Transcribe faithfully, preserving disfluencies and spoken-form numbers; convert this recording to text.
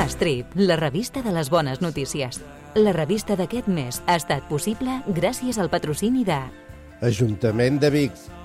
Estrip, la revista de les bones notícies. La revista d'aquest mes ha estat possible gràcies al patrocini de Ajuntament de Vic.